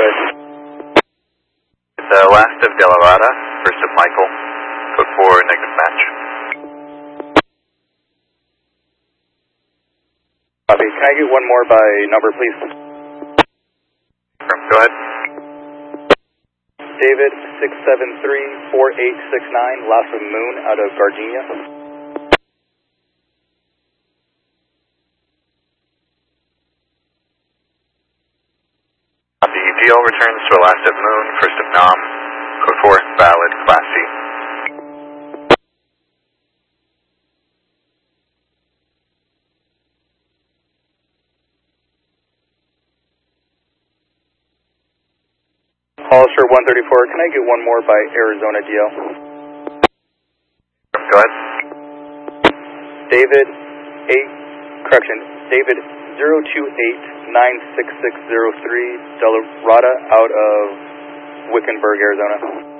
ahead. The last of De La Rada, first of Michael, code 4, negative match. Copy. Can I get one more by number, please? Go ahead. David 673-4869, last of Moon out of Gardenia. The deal returns to a last of Moon, first of Nam, code 4, valid, class C. Hollister 134, can I get one more by Arizona DL? Go ahead. David 028-96603, De La Rada out of Wickenburg, Arizona.